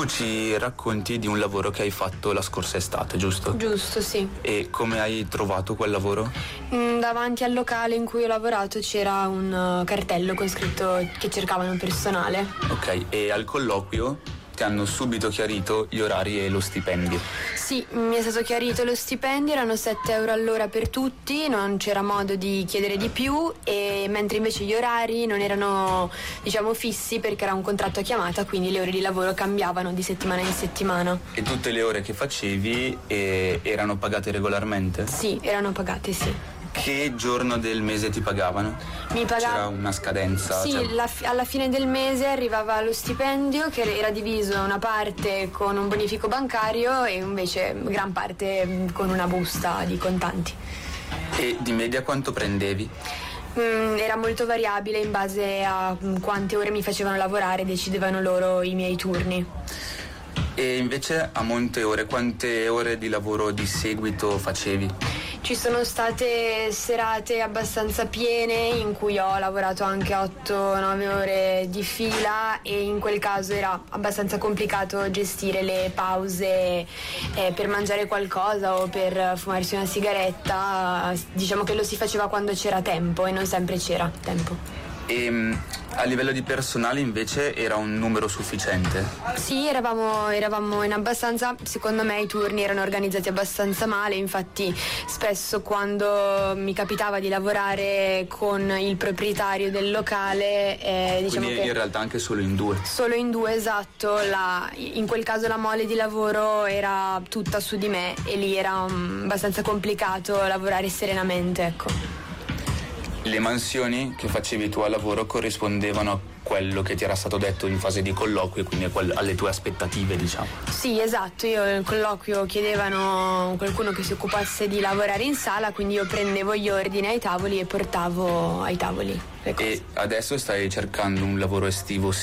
Tu ci racconti di un lavoro che hai fatto la scorsa estate, giusto? Giusto, sì. E come hai trovato quel lavoro? Davanti al locale in cui ho lavorato c'era un cartello con scritto che cercavano personale. Ok, e al colloquio ti hanno subito chiarito gli orari e lo stipendio? Sì, mi è stato chiarito lo stipendio, erano 7 euro all'ora per tutti, non c'era modo di chiedere di più, e mentre invece gli orari non erano, diciamo, fissi perché era un contratto a chiamata, quindi le ore di lavoro cambiavano di settimana in settimana. E tutte le ore che facevi erano pagate regolarmente? Sì, erano pagate, sì. Che giorno del mese ti pagavano? C'era una scadenza? Sì, alla fine del mese arrivava lo stipendio, che era diviso una parte con un bonifico bancario e invece gran parte con una busta di contanti. E di media quanto prendevi? Era molto variabile, in base a quante ore mi facevano lavorare decidevano loro i miei turni. E invece a monte ore, quante ore di lavoro di seguito facevi? Ci sono state serate abbastanza piene in cui ho lavorato anche 8-9 ore di fila, e in quel caso era abbastanza complicato gestire le pause per mangiare qualcosa o per fumarsi una sigaretta. Diciamo che lo si faceva quando c'era tempo e non sempre c'era tempo. E a livello di personale invece era un numero sufficiente? Sì, eravamo in abbastanza. Secondo me i turni erano organizzati abbastanza male, infatti spesso quando mi capitava di lavorare con il proprietario del locale, diciamo quindi che in realtà anche solo in due? Solo in due, esatto. In quel caso la mole di lavoro era tutta su di me e lì era abbastanza complicato lavorare serenamente, ecco. Le mansioni che facevi tu al lavoro corrispondevano a quello che ti era stato detto in fase di colloquio, quindi alle tue aspettative, diciamo? Sì, esatto. Io al colloquio chiedevano qualcuno che si occupasse di lavorare in sala, quindi io prendevo gli ordini ai tavoli e portavo ai tavoli le cose. E adesso stai cercando un lavoro estivo